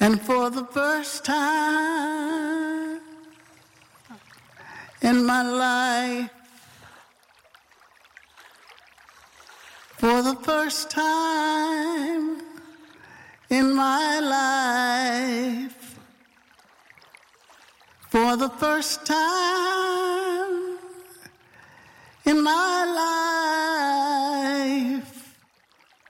And for the first time in my life, for the first time in my life, for the first time in my life,